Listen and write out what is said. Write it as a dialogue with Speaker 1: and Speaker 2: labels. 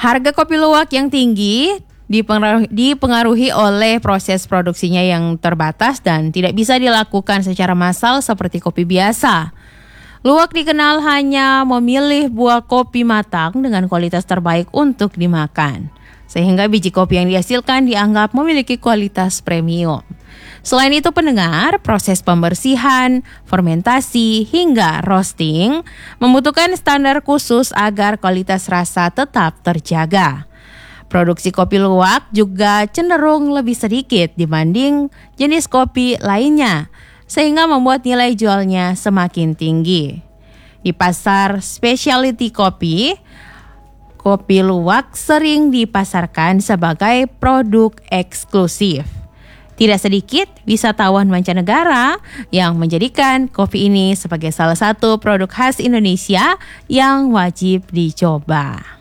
Speaker 1: Harga kopi luwak yang tinggi dipengaruhi oleh proses produksinya yang terbatas dan tidak bisa dilakukan secara massal seperti kopi biasa. Luwak dikenal hanya memilih buah kopi matang dengan kualitas terbaik untuk dimakan, sehingga biji kopi yang dihasilkan dianggap memiliki kualitas premium. Selain itu pendengar, proses pembersihan, fermentasi, hingga roasting membutuhkan standar khusus agar kualitas rasa tetap terjaga. Produksi kopi luwak juga cenderung lebih sedikit dibanding jenis kopi lainnya, sehingga membuat nilai jualnya semakin tinggi. Di pasar specialty kopi, kopi luwak sering dipasarkan sebagai produk eksklusif. Tidak sedikit wisatawan mancanegara yang menjadikan kopi ini sebagai salah satu produk khas Indonesia yang wajib dicoba.